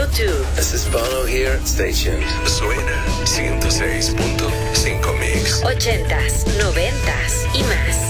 102. This is Bono here. Stay tuned. Suena 106.5 Mix. 80s, 90s y más.